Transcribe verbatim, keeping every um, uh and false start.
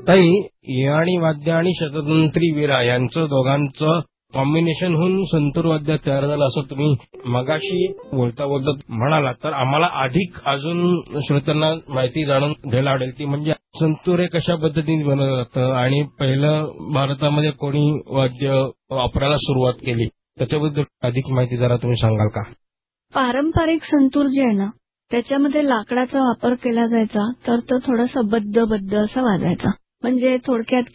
ताई, येणारी वाद्य आणि शततंत्री वीरा यांचं दोघांचं कॉम्बिनेशन होऊन संतूर वाद्य तयार झालं असं तुम्ही मगाशी बोलता बोलता म्हणाला. तर आम्हाला अधिक अजून श्रोत्यांना माहिती जाणून घ्यायला आवडेल ती म्हणजे संतूर हे कशा पद्धतीने बनवलं जातं आणि पहिलं भारतामध्ये कोणी वाद्य वापरायला सुरुवात केली त्याच्याबद्दल अधिक माहिती जरा तुम्ही सांगाल का? पारंपरिक संतूर जे आहे ना त्याच्यामध्ये लाकडाचा वापर केला जायचा तर तो थोडासा बद्ध बद्ध असा वाजायचा. म्हणजे थोडक्यात